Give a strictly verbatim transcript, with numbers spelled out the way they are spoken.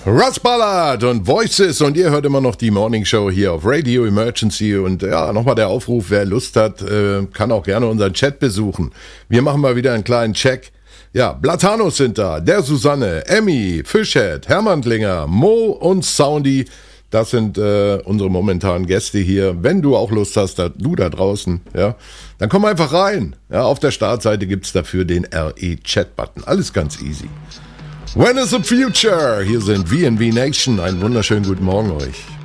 Russ Ballard und Voices und ihr hört immer noch die Morning Show hier auf Radio Emergency und ja, nochmal der Aufruf, wer Lust hat, äh, kann auch gerne unseren Chat besuchen. Wir machen mal wieder einen kleinen Check. Ja, Blatanos sind da, der Susanne, Emmy, Fischhead, Hermanntlinger, Mo und Soundy. Das sind äh, unsere momentanen Gäste hier. Wenn du auch Lust hast, da, du da draußen, ja, dann komm einfach rein. Ja, auf der Startseite gibt's dafür den R E-Chat-Button. Alles ganz easy. When is the future? Hier sind V and V Nation. Einen wunderschönen guten Morgen euch.